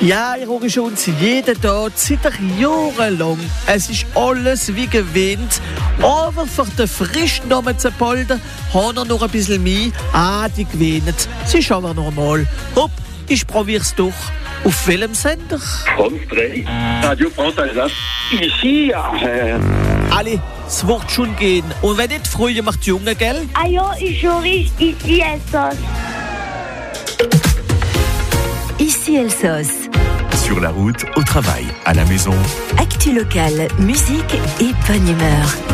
Ja, ich höre schon jeden Tag, seit Jahren lang. Es ist alles wie gewöhnt. Aber für den frischen Namen zu Polder haben wir noch ein bisschen mehr. Die gewöhnen. Sie ist aber normal. Hopp, ich probier's doch. Auf welchem Sender? France 3, Radio France Alsace. Ici, Alle, es wird schon gehen. Und wenn nicht, früher macht die Junge, gell? Ah ja, ich höre ici Elsass. Ici Elsass. Sur la route, au travail, à la maison. Actu locale, musique et bonne humeur.